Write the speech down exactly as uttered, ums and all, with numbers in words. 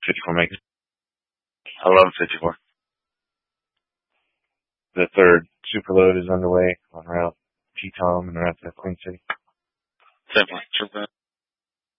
fifty-four makes. I love fifty-four. The third superload is underway on route T-Tom and route to Queen City. Definitely.